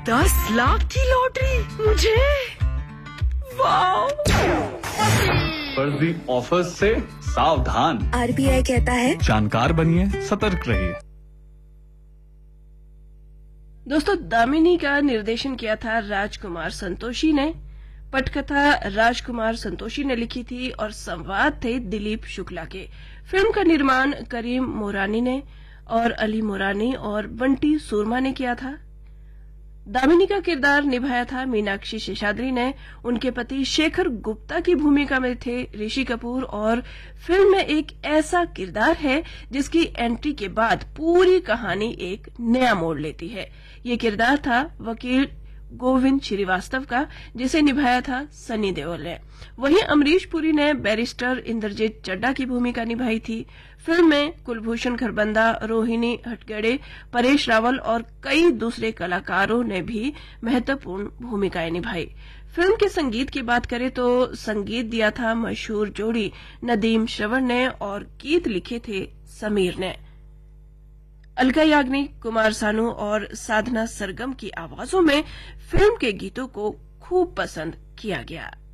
10 लाख की लॉटरी मुझे। वाह! फर्जी ऑफर्स से सावधान। RBI कहता है जानकार बनिए, सतर्क रहिए। दोस्तों, दामिनी का निर्देशन किया था राजकुमार संतोषी ने। पटकथा राजकुमार संतोषी ने लिखी थी और संवाद थे दिलीप शुक्ला के। फिल्म का निर्माण करीम मोरानी ने और अली मोरानी और बंटी सूरमा ने किया था। दामिनी का किरदार निभाया था मीनाक्षी शेषाद्री ने। उनके पति शेखर गुप्ता की भूमिका में थे ऋषि कपूर। और फिल्म में एक ऐसा किरदार है जिसकी एंट्री के बाद पूरी कहानी एक नया मोड़ लेती है। ये किरदार था वकील गोविंद श्रीवास्तव का, जिसे निभाया था सनी देओल ने। वहीं अमरीश पुरी ने बैरिस्टर इंद्रजीत चड्ढा की भूमिका निभाई थी। फिल्म में कुलभूषण खरबंदा, रोहिणी हटगड़े, परेश रावल और कई दूसरे कलाकारों ने भी महत्वपूर्ण भूमिकाएं निभाई। फिल्म के संगीत की बात करें तो संगीत दिया था मशहूर जोड़ी नदीम श्रवण ने और गीत लिखे थे समीर ने। अलका याग्निक, कुमार सानू और साधना सरगम की आवाजों में फिल्म के गीतों को खूब पसंद किया गया।